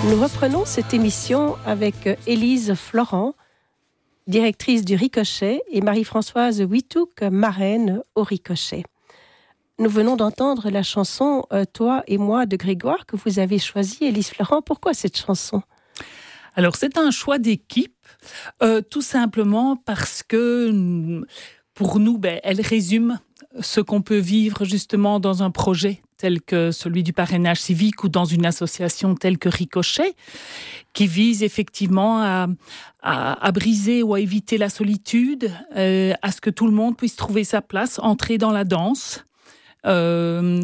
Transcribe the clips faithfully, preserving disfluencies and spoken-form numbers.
Nous reprenons cette émission avec Élise Florent, directrice du Ricochet, et Marie-Françoise Wittouk, marraine au Ricochet. Nous venons d'entendre la chanson euh, « Toi et moi » de Grégoire que vous avez choisie, Élise Florent. Pourquoi cette chanson ? Alors, c'est un choix d'équipe, euh, tout simplement parce que, pour nous, ben, elle résume ce qu'on peut vivre justement dans un projet tel que celui du parrainage civique ou dans une association telle que Ricochet, qui vise effectivement à, à, à briser ou à éviter la solitude, euh, à ce que tout le monde puisse trouver sa place, entrer dans la danse euh,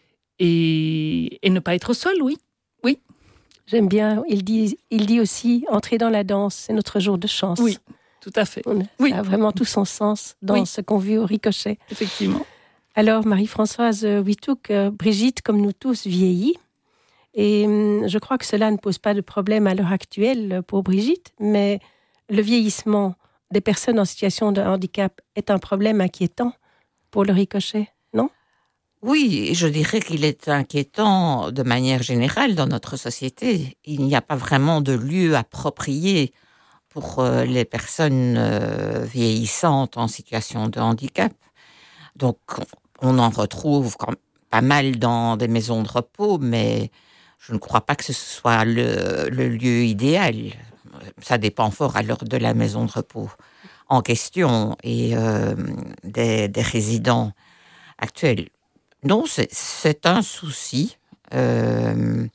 et, et ne pas être seul, oui. oui. J'aime bien, il dit, il dit aussi « Entrer dans la danse, c'est notre jour de chance ». Oui, tout à fait. On, oui. Ça a vraiment tout son sens dans oui. ce qu'on vit au Ricochet. Effectivement. Alors, Marie-Françoise Wittouk, euh, Brigitte, comme nous tous, vieillit. Et hum, je crois que cela ne pose pas de problème à l'heure actuelle pour Brigitte, mais le vieillissement des personnes en situation de handicap est un problème inquiétant pour le Ricochet, non ? Oui, je dirais qu'il est inquiétant de manière générale dans notre société. Il n'y a pas vraiment de lieu approprié pour euh, les personnes euh, vieillissantes en situation de handicap. Donc, on en retrouve quand même pas mal dans des maisons de repos, mais je ne crois pas que ce soit le, le lieu idéal. Ça dépend fort alors de la maison de repos en question et euh, des, des résidents actuels. Non, c'est, c'est un souci. Euh,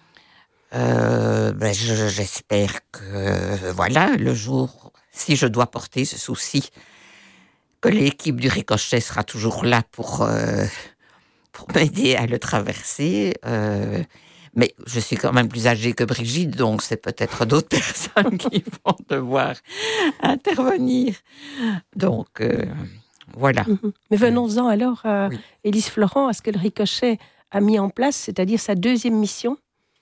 euh, ben je, j'espère que, voilà, le jour, si je dois porter ce souci, que l'équipe du Ricochet sera toujours là pour, euh, pour m'aider à le traverser. Euh, mais je suis quand même plus âgée que Brigitte, donc c'est peut-être d'autres personnes qui vont devoir intervenir. Donc, euh, voilà. Mmh. Mais venons-en alors à oui. Élise Florent, à ce que le Ricochet a mis en place, c'est-à-dire sa deuxième mission.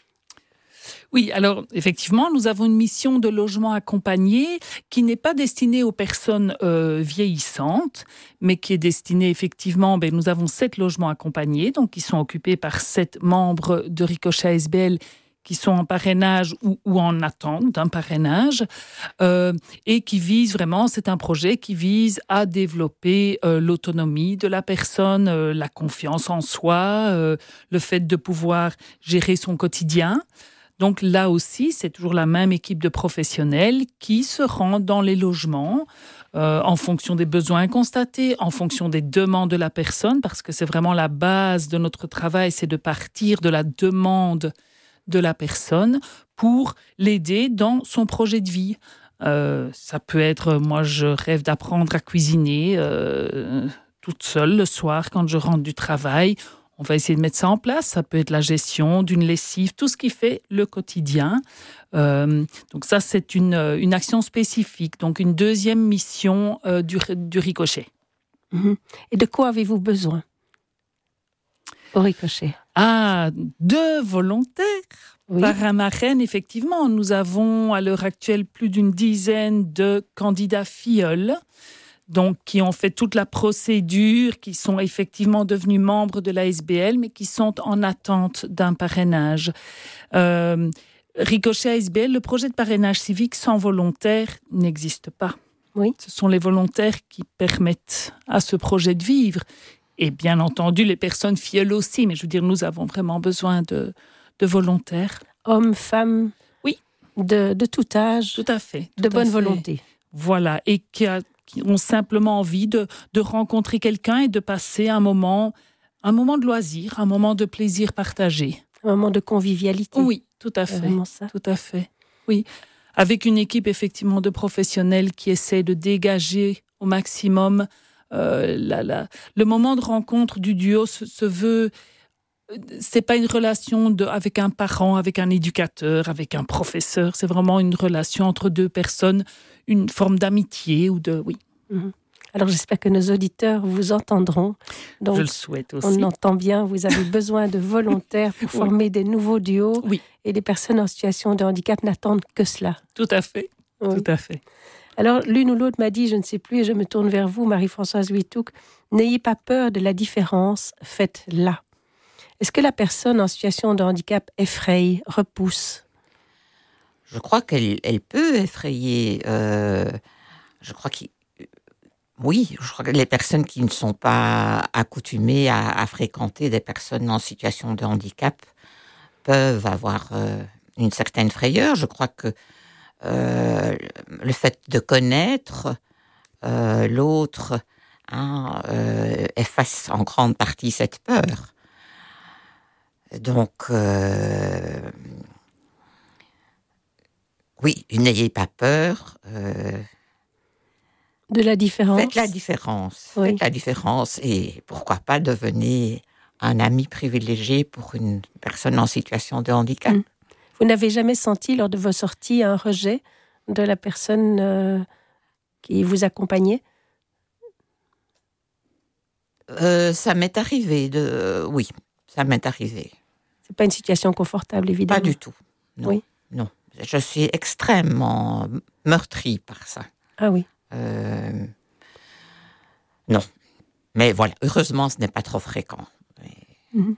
Oui, alors effectivement, nous avons une mission de logement accompagné qui n'est pas destinée aux personnes euh, vieillissantes, mais qui est destinée effectivement, ben, nous avons sept logements accompagnés, donc qui sont occupés par sept membres de Ricochet A S B L qui sont en parrainage ou, ou en attente d'un parrainage, euh, et qui vise vraiment, c'est un projet qui vise à développer euh, l'autonomie de la personne, euh, la confiance en soi, euh, le fait de pouvoir gérer son quotidien. Donc là aussi, c'est toujours la même équipe de professionnels qui se rend dans les logements euh, en fonction des besoins constatés, en fonction des demandes de la personne, parce que c'est vraiment la base de notre travail, c'est de partir de la demande de la personne pour l'aider dans son projet de vie. Euh, ça peut être, moi je rêve d'apprendre à cuisiner euh, toute seule le soir quand je rentre du travail. On va essayer de mettre ça en place. Ça peut être la gestion d'une lessive, tout ce qui fait le quotidien. Euh, donc ça, c'est une, une action spécifique. Donc une deuxième mission euh, du, du Ricochet. Mmh. Et de quoi avez-vous besoin au Ricochet ? Ah, de volontaires. Oui. Par un marraine, effectivement. Nous avons à l'heure actuelle plus d'une dizaine de candidats filleuls. Donc, qui ont fait toute la procédure, qui sont effectivement devenus membres de l'A S B L, mais qui sont en attente d'un parrainage. Euh, Ricochet A S B L, le projet de parrainage civique sans volontaire n'existe pas. Oui. Ce sont les volontaires qui permettent à ce projet de vivre. Et bien entendu, les personnes filleules aussi, mais je veux dire, nous avons vraiment besoin de, de volontaires. Hommes, femmes, oui. de, de tout âge, tout à fait, tout de à bonne fait. volonté. Voilà, et qui a qui ont simplement envie de, de rencontrer quelqu'un et de passer un moment, un moment de loisir, un moment de plaisir partagé. Un moment de convivialité. Oui, tout à fait. Vraiment ça. Tout à fait. Oui, avec une équipe effectivement de professionnels qui essaient de dégager au maximum euh, la, la, le moment de rencontre du duo se, se veut. C'est pas une relation de, avec un parent, avec un éducateur, avec un professeur. C'est vraiment une relation entre deux personnes, une forme d'amitié ou de, oui. Mmh. Alors j'espère que nos auditeurs vous entendront. Donc, je le souhaite aussi. On entend bien, vous avez besoin de volontaires pour oui. former des nouveaux duos. Oui. Et les personnes en situation de handicap n'attendent que cela. Tout à fait. Oui. Tout à fait. Alors l'une ou l'autre m'a dit, je ne sais plus, et je me tourne vers vous, Marie-Françoise Wittouk, n'ayez pas peur de la différence, faites-la. Est-ce que la personne en situation de handicap effraie, repousse ? je crois qu'elle elle peut effrayer. Euh, je crois qu'il Oui, je crois que les personnes qui ne sont pas accoutumées à, à fréquenter des personnes en situation de handicap peuvent avoir euh, une certaine frayeur. Je crois que euh, le fait de connaître euh, l'autre hein, euh, efface en grande partie cette peur. Donc, euh, oui, n'ayez pas peur. Euh, De la différence. Faites la différence. Oui. Faites la différence et pourquoi pas devenez un ami privilégié pour une personne en situation de handicap. Mm. Vous n'avez jamais senti lors de vos sorties un rejet de la personne euh, qui vous accompagnait? euh, Ça m'est arrivé de... Euh, oui, ça m'est arrivé. C'est pas une situation confortable, évidemment. Pas du tout. Non, oui. non. Je suis extrêmement meurtrie par ça. Ah oui. Euh, non. Mais voilà, heureusement, ce n'est pas trop fréquent. Mais... Mm-hmm.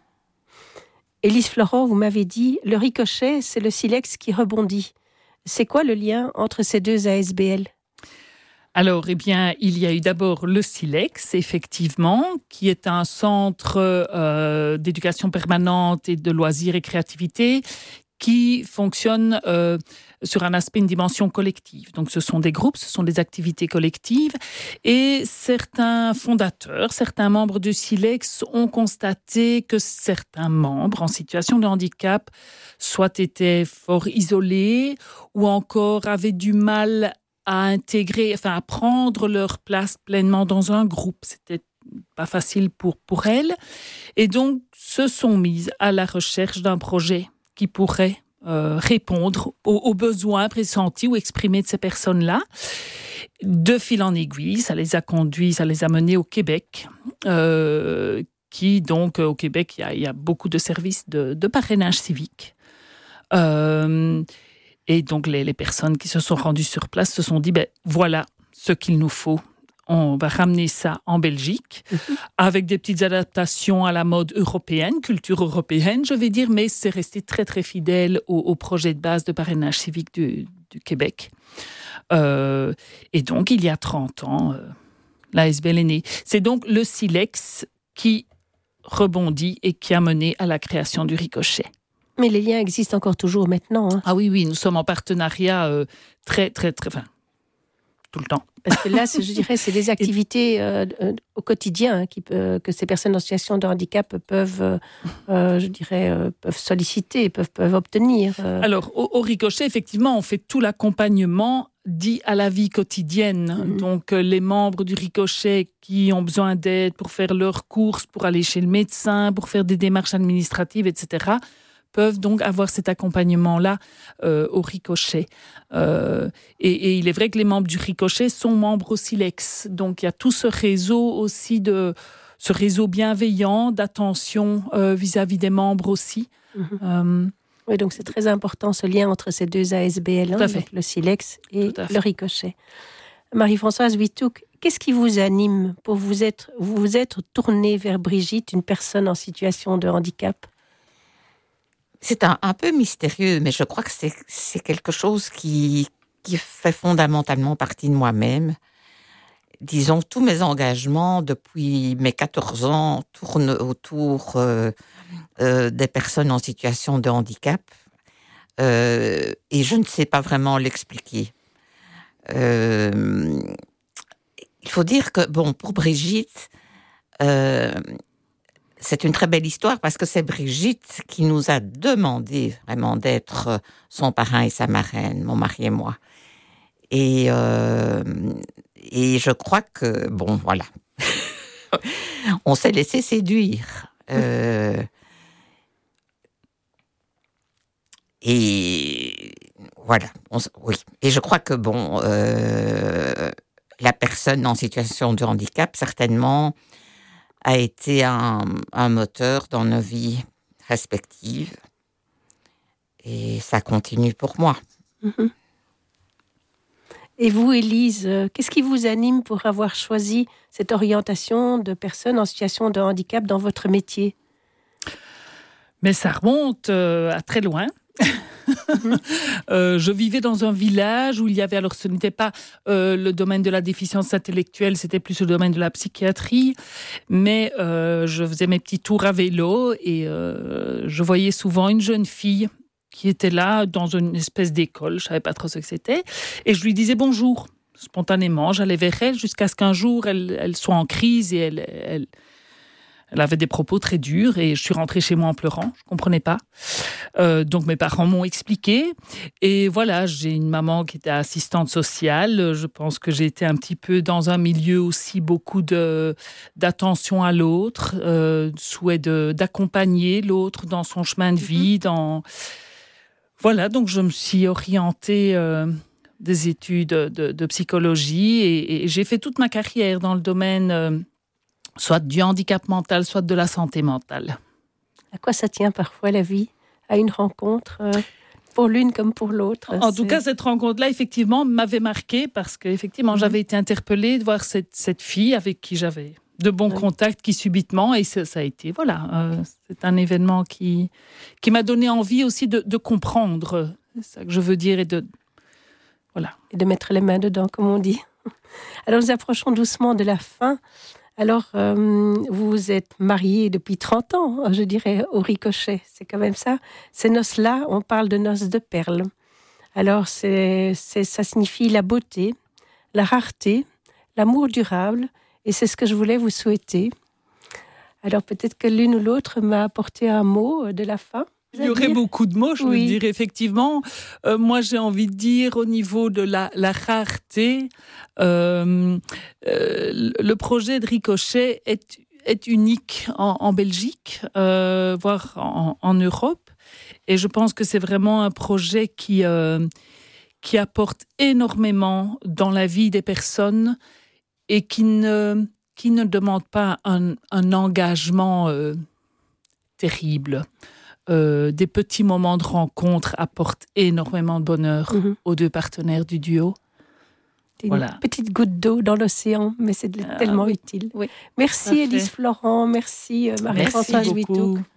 Élise Florent, vous m'avez dit, le ricochet, c'est le silex qui rebondit. C'est quoi le lien entre ces deux A S B L? Alors, eh bien, il y a eu d'abord le SILEX, effectivement, qui est un centre euh, d'éducation permanente et de loisirs et créativité qui fonctionne euh, sur un aspect, une dimension collective. Donc, ce sont des groupes, ce sont des activités collectives. Et certains fondateurs, certains membres du SILEX ont constaté que certains membres en situation de handicap soit étaient fort isolés ou encore avaient du mal à intégrer, enfin à prendre leur place pleinement dans un groupe. C'était pas facile pour, pour elles. Et donc, se sont mises à la recherche d'un projet qui pourrait euh, répondre aux, aux besoins pressentis ou exprimés de ces personnes-là. De fil en aiguille, ça les a conduits, ça les a menés au Québec, euh, qui donc, au Québec, il y a, il y a beaucoup de services de, de parrainage civique. Euh, Et donc, les, les personnes qui se sont rendues sur place se sont dit, ben, voilà ce qu'il nous faut. On va ramener ça en Belgique, mm-hmm. avec des petites adaptations à la mode européenne, culture européenne, je vais dire, mais c'est resté très, très fidèle au, au projet de base de parrainage civique du, du Québec. Euh, et donc, il y a trente ans, euh, l'A S B L est née. C'est donc le SILEX qui rebondit et qui a mené à la création du ricochet. Mais les liens existent encore toujours maintenant. Hein. Ah oui, oui, nous sommes en partenariat euh, très, très, très... Enfin, tout le temps. Parce que là, je dirais, c'est des activités euh, au quotidien hein, qui, euh, que ces personnes en situation de handicap peuvent, euh, je dirais, euh, peuvent solliciter, peuvent, peuvent obtenir. Euh. Alors, au, au ricochet, effectivement, on fait tout l'accompagnement dit à la vie quotidienne. Mm-hmm. Donc, euh, les membres du ricochet qui ont besoin d'aide pour faire leurs courses, pour aller chez le médecin, pour faire des démarches administratives, et cetera, peuvent donc avoir cet accompagnement-là euh, au ricochet. Euh, et, et il est vrai que les membres du ricochet sont membres au SILEX. Donc, il y a tout ce réseau aussi, de, ce réseau bienveillant d'attention euh, vis-à-vis des membres aussi. Mm-hmm. Euh, oui, donc c'est très important ce lien entre ces deux A S B L, hein, donc le SILEX et le ricochet. Marie-Françoise Withouk, qu'est-ce qui vous anime pour vous être, vous être tournée vers Brigitte, une personne en situation de handicap? C'est un, un peu mystérieux, mais je crois que c'est, c'est quelque chose qui, qui fait fondamentalement partie de moi-même. Disons, tous mes engagements depuis mes quatorze ans tournent autour euh, euh, des personnes en situation de handicap euh, et je ne sais pas vraiment l'expliquer. Euh, il faut dire que, bon, pour Brigitte... Euh, C'est une très belle histoire parce que c'est Brigitte qui nous a demandé vraiment d'être son parrain et sa marraine, mon mari et moi. Et, euh, et je crois que, bon, voilà, on s'est laissé séduire. Euh, et voilà, on, oui. Et je crois que, bon, euh, la personne en situation de handicap, certainement... a été un, un moteur dans nos vies respectives. Et ça continue pour moi. Mmh. Et vous, Élise, qu'est-ce qui vous anime pour avoir choisi cette orientation de personnes en situation de handicap dans votre métier? Mais ça remonte euh, à très loin. Mmh. euh, je vivais dans un village où il y avait, alors ce n'était pas euh, le domaine de la déficience intellectuelle, c'était plus le domaine de la psychiatrie, mais euh, je faisais mes petits tours à vélo et euh, je voyais souvent une jeune fille qui était là dans une espèce d'école, je ne savais pas trop ce que c'était, et je lui disais bonjour, spontanément, j'allais vers elle jusqu'à ce qu'un jour elle, elle soit en crise et elle... elle Elle avait des propos très durs et je suis rentrée chez moi en pleurant. Je ne comprenais pas. Euh, donc, mes parents m'ont expliqué. Et voilà, j'ai une maman qui était assistante sociale. Je pense que j'ai été un petit peu dans un milieu aussi beaucoup de, d'attention à l'autre, euh, souhait de, d'accompagner l'autre dans son chemin de vie. Dans... Voilà, donc je me suis orientée... Euh, des études de, de psychologie et, et j'ai fait toute ma carrière dans le domaine... Euh, soit du handicap mental, soit de la santé mentale. À quoi ça tient parfois la vie? À une rencontre, euh, pour l'une comme pour l'autre? En c'est... tout cas, cette rencontre-là, effectivement, m'avait marquée parce que, effectivement, mmh. j'avais été interpellée de voir cette, cette fille avec qui j'avais de bons oui. contacts qui subitement, et ça, ça a été, voilà, euh, c'est un événement qui, qui m'a donné envie aussi de, de comprendre, c'est ça que je veux dire, et de, voilà. Et de mettre les mains dedans, comme on dit. Alors, nous approchons doucement de la fin. Alors, euh, vous vous êtes mariés depuis trente ans, je dirais, au ricochet. C'est quand même ça. Ces noces-là, on parle de noces de perles. Alors, c'est, c'est, ça signifie la beauté, la rareté, l'amour durable. Et c'est ce que je voulais vous souhaiter. Alors, peut-être que l'une ou l'autre m'a apporté un mot de la fin. Il y aurait beaucoup de mots, je oui. veux dire, effectivement. Euh, moi, j'ai envie de dire, au niveau de la, la rareté, euh, euh, le projet de Ricochet est, est unique en, en Belgique, euh, voire en, en Europe. Et je pense que c'est vraiment un projet qui, euh, qui apporte énormément dans la vie des personnes et qui ne, qui ne demande pas un, un engagement euh, terrible. Euh, des petits moments de rencontre apportent énormément de bonheur mmh. aux deux partenaires du duo. Une voilà. petite goutte d'eau dans l'océan, mais c'est ah, tellement oui. utile. Oui. Merci Élise Florent, merci Marie-Françoise Wittouk.